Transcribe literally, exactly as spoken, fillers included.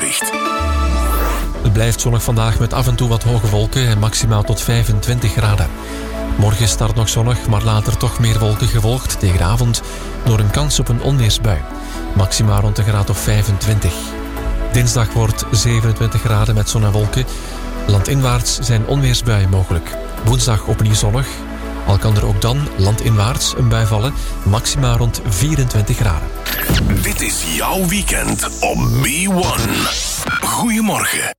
weerbericht. Het blijft zonnig vandaag met af en toe wat hoge wolken en maximaal tot vijfentwintig graden. Morgen start nog zonnig, maar later toch meer wolken gevolgd tegen de avond door een kans op een onweersbui. Maximaal rond een graad of vijfentwintig. Dinsdag wordt zevenentwintig graden met zon en wolken. Landinwaarts zijn onweersbuien mogelijk. Woensdag opnieuw zonnig. Al kan er ook dan landinwaarts een bui vallen, maximaal rond vierentwintig graden. Dit is jouw weekend op B one. Goedemorgen.